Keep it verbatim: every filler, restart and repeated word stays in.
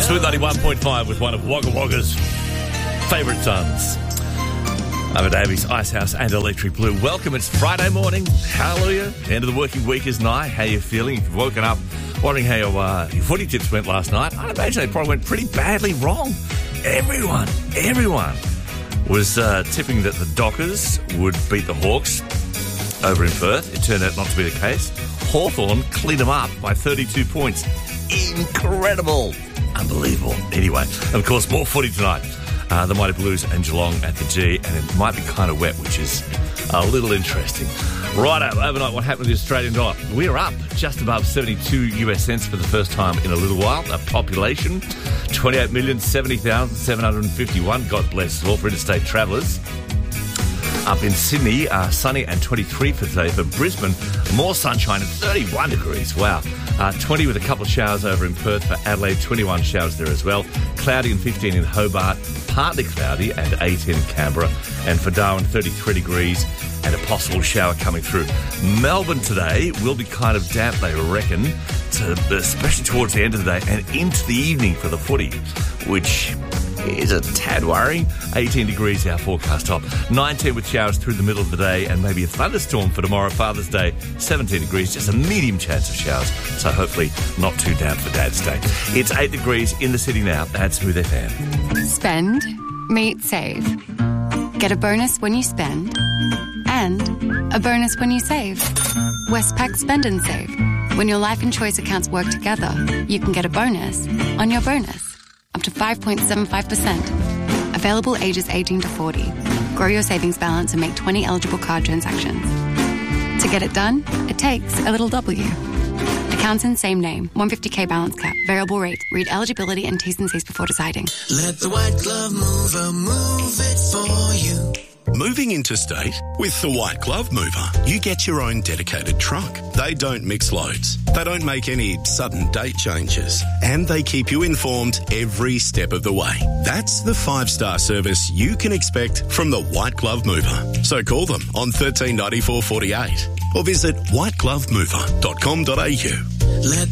Smooth ninety-one point five with one of Wagga Wagga's favourite sons. Over Davies, Icehouse and Electric Blue. Welcome, it's Friday morning. Hallelujah. End of the working week is nigh. How you feeling? If you've woken up wondering how your, uh, your footy tips went last night, I imagine they probably went pretty badly wrong. Everyone, everyone was uh, tipping that the Dockers would beat the Hawks over in Perth. It turned out not to be the case. Hawthorn cleaned them up by thirty-two points. Incredible. Unbelievable. Anyway, of course, more footy tonight. Uh, the Mighty Blues and Geelong at the G, and it might be kind of wet, which is a little interesting. Right up, overnight, what happened with the Australian dollar? We're up just above seventy-two U S cents for the first time in a little while. Our population, twenty-eight million seventy thousand seven hundred fifty-one. God bless us all for interstate travellers. Up in Sydney, uh, sunny and twenty-three for today. For Brisbane, more sunshine and thirty-one degrees. Wow. Uh, twenty with a couple of showers over in Perth. For Adelaide, twenty-one showers there as well. Cloudy and fifteen in Hobart. Partly cloudy and eighteen in Canberra. And for Darwin, thirty-three degrees and a possible shower coming through. Melbourne today will be kind of damp, they reckon, to, especially towards the end of the day and into the evening for the footy, which is a tad worrying. eighteen degrees our forecast top. nineteen with showers through the middle of the day and maybe a thunderstorm for tomorrow, Father's Day. seventeen degrees, just a medium chance of showers. So hopefully not too damp for Dad's Day. It's eight degrees in the city now at Smooth F M. Spend, meet, save. Get a bonus when you spend and a bonus when you save. Westpac Spend and Save. When your life and choice accounts work together, you can get a bonus on your bonus. Up to five point seven five percent. Available ages eighteen to forty. Grow your savings balance and make twenty eligible card transactions. To get it done, it takes a little W. Accounts in same name. one hundred fifty thousand balance cap. Variable rate. Read eligibility and T's and C's before deciding. Let the White Glove Mover move it for you. Moving interstate? With the White Glove Mover, you get your own dedicated truck. They don't mix loads. They don't make any sudden date changes. And they keep you informed every step of the way. That's the five-star service you can expect from the White Glove Mover. So call them on thirteen ninety-four forty-eight or visit white glove mover dot com dot a u. Let